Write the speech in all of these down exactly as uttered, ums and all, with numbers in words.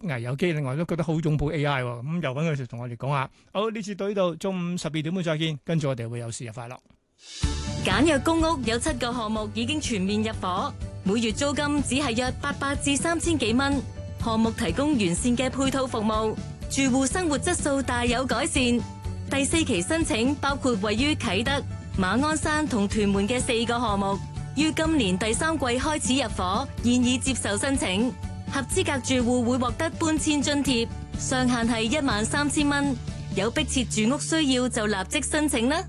危有機，另外都覺得好擁抱 A I 喎。咁又揾佢同我哋講下。好，呢次到呢度，中午十二點會再見，跟住我哋會有事日快樂。 簡約公屋有七個項目已經全面入伙，每月租金只係約八百至三千幾蚊。項目提供完善嘅配套服務，住戶生活質素大有改善。第四期申請包括位於啟德、馬鞍山同屯門嘅四個項目，於今年第三季開始入伙，現已接受申請。合資格住戶會獲得搬遷津貼，上限係一萬三千蚊。有迫切住屋需要就立即申請啦。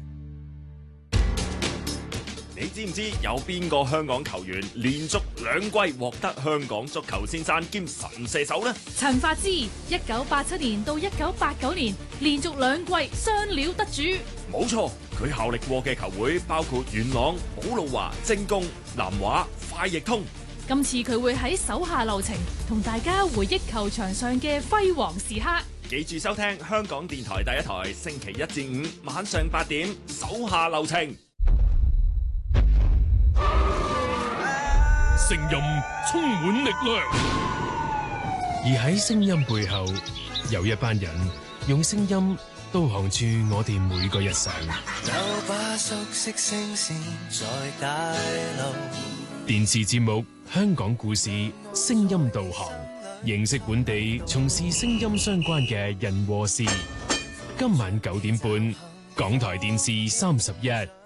你知唔知有邊個香港球員連續兩季獲得香港足球先生兼神射手呢？ 陳發之，一九八七年到一九八九年連續兩季雙料得主。 冇錯，佢效力過嘅球會包括元朗、寶路華、精工、南華、快易通。 今次佢會喺手下留情，同大家回憶球場上嘅輝煌時刻。 記住收聽香港電台第一台，星期一至五晚上八點，手下留情。 聲音充滿力量，而喺聲音背後，有一班人用聲音導航住我哋每個日常。 有把熟悉聲線在大路。 電視節目《香港故事》聲音導航，認識本地從事聲音相關嘅人和事。今晚九點半，港台電視三十一。